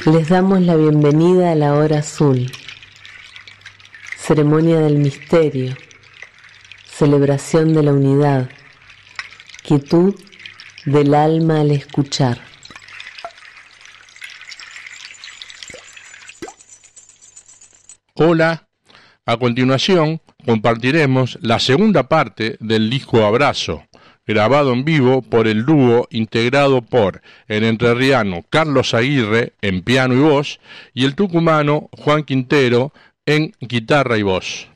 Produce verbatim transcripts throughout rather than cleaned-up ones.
Les damos la bienvenida a la hora azul, ceremonia del misterio, celebración de la unidad, quietud del alma al escuchar. Hola, a continuación compartiremos la segunda parte del disco Abrazo, grabado en vivo por el dúo integrado por el entrerriano Carlos Aguirre en piano y voz y el tucumano Juan Quintero en guitarra y voz.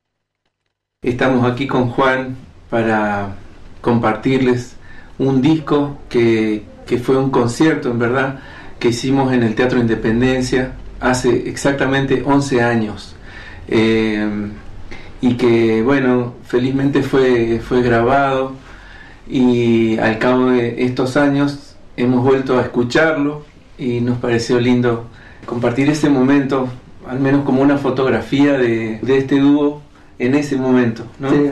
Estamos aquí con Juan para compartirles un disco que, que fue un concierto, en verdad, que hicimos en el Teatro Independencia hace exactamente once años. Eh, y que, bueno, felizmente fue, fue grabado. Y al cabo de estos años hemos vuelto a escucharlo y nos pareció lindo compartir ese momento, al menos como una fotografía de, de este dúo en ese momento, ¿no? Sí.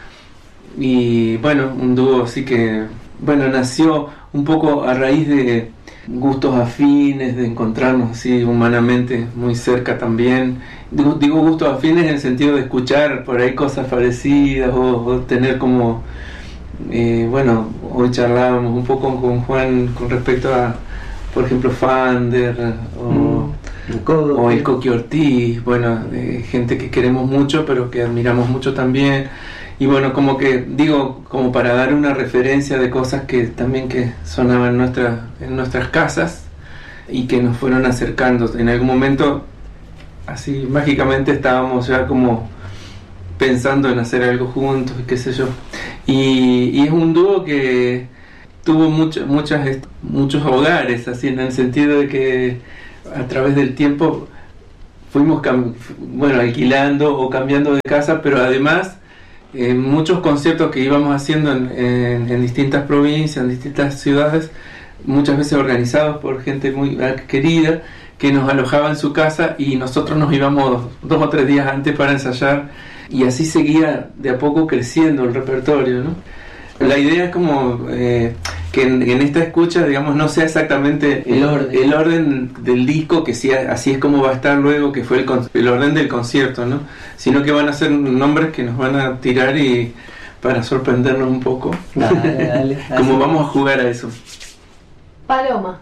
Y bueno, un dúo así que, bueno, nació un poco a raíz de gustos afines, de encontrarnos así humanamente muy cerca también. Digo, digo gustos afines en el sentido de escuchar por ahí cosas parecidas o, o tener como... Eh, bueno, hoy charlábamos un poco con Juan con respecto a, por ejemplo, Fander o, mm, el, Codo, o el Coqui Ortiz, bueno, eh, gente que queremos mucho pero que admiramos mucho también, y bueno, como que digo, como para dar una referencia de cosas que también que sonaban en, nuestra, en nuestras casas y que nos fueron acercando. En algún momento así mágicamente estábamos ya como pensando en hacer algo juntos y qué sé yo, y, y es un dúo que tuvo mucho, muchas, muchos hogares, así en el sentido de que a través del tiempo fuimos cam- bueno, alquilando o cambiando de casa, pero además eh, muchos conciertos que íbamos haciendo en, en, en distintas provincias, en distintas ciudades, muchas veces organizados por gente muy querida que nos alojaba en su casa y nosotros nos íbamos dos o tres días antes para ensayar. Y así seguía de a poco creciendo el repertorio, ¿no? La idea es como eh, que en, en esta escucha, digamos, no sea exactamente el orden, el orden del disco, que sea, así es como va a estar luego, que fue el, el orden del concierto, ¿no? Sino que van a ser nombres que nos van a tirar y para sorprendernos un poco. Dale, dale, como vamos a jugar a eso. Paloma.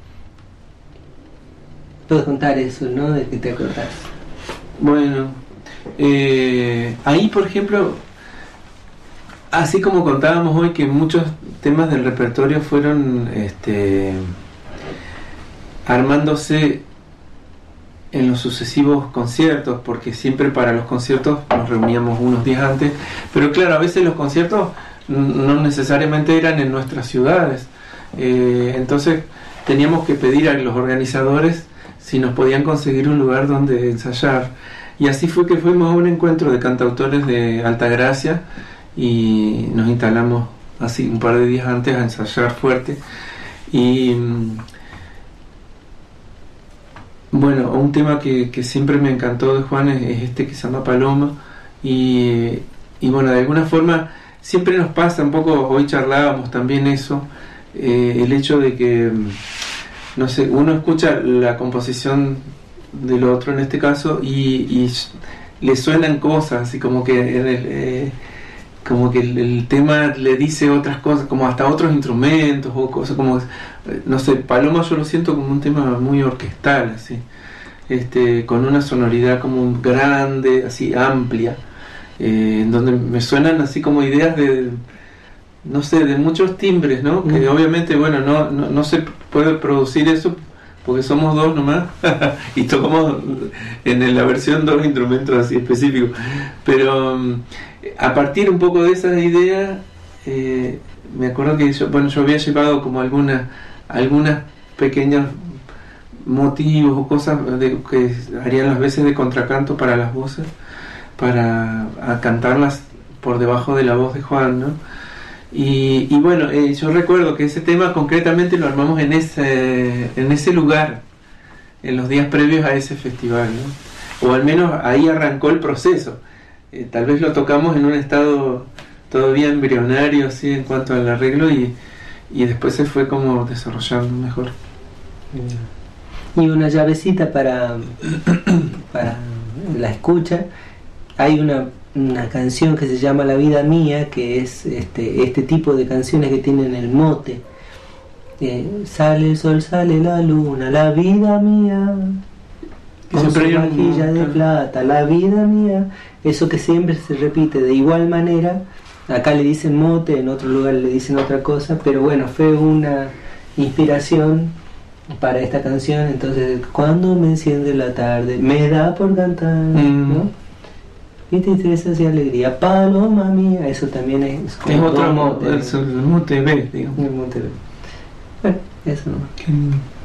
Puedes contar eso, ¿no? De que te acordás. Bueno... Eh, ahí, por ejemplo, así como contábamos hoy que muchos temas del repertorio fueron este, armándose en los sucesivos conciertos, porque siempre para los conciertos nos reuníamos unos días antes, pero claro, a veces los conciertos no necesariamente eran en nuestras ciudades, eh, entonces teníamos que pedir a los organizadores si nos podían conseguir un lugar donde ensayar. Y así fue que fuimos a un encuentro de cantautores de Altagracia y nos instalamos así un par de días antes a ensayar fuerte. Y bueno, un tema que, que siempre me encantó de Juan es, es este que se llama Paloma. Y, y bueno, de alguna forma siempre nos pasa un poco, hoy charlábamos también eso, eh, el hecho de que, no sé, uno escucha la composición del otro en este caso y, y le suenan cosas así como que el, eh, como que el, el tema le dice otras cosas, como hasta otros instrumentos o cosas como, no sé, Paloma yo lo siento como un tema muy orquestal, así, este, con una sonoridad como grande, así amplia, eh, en donde me suenan así como ideas de, no sé, de muchos timbres, ¿no? Que mm. obviamente, bueno, no, no, no se puede producir eso porque somos dos nomás y tocamos en la versión dos instrumentos así específicos, pero um, a partir un poco de esas ideas eh, me acuerdo que yo, bueno, yo había llevado como algunas algunas pequeños motivos o cosas de, que harían las veces de contracanto para las voces, para a cantarlas por debajo de la voz de Juan, ¿no? Y, y bueno, eh, yo recuerdo que ese tema concretamente lo armamos en ese en ese lugar, en los días previos a ese festival, ¿no? O al menos ahí arrancó el proceso. Eh, tal vez lo tocamos en un estado todavía embrionario, así, en cuanto al arreglo, y, y después se fue como desarrollando mejor. Y una llavecita para, para la escucha. Hay una, una canción que se llama La Vida Mía, que es este, este tipo de canciones que tienen el mote. Eh, sale el sol, sale la luna, la vida mía, con su vajilla de plata, la vida mía. Eso que siempre se repite de igual manera. Acá le dicen mote, en otro lugar le dicen otra cosa, pero bueno, fue una inspiración para esta canción. Entonces, cuando me enciende la tarde, me da por cantar, mm. ¿no? Y tristeza y alegría, paloma mía. Eso también es como es otro mote, el mote B, digamos. El mote B. Bueno, eso no. Qué lindo.